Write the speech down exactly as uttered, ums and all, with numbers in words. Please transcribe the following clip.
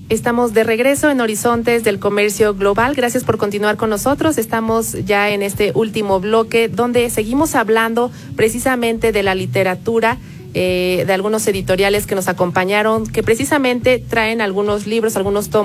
Estamos de regreso en Horizontes del Comercio Global. Gracias por continuar con nosotros. Estamos ya en este último bloque donde seguimos hablando precisamente de la literatura, eh, de algunos editoriales que nos acompañaron, que precisamente traen algunos libros, algunos tomos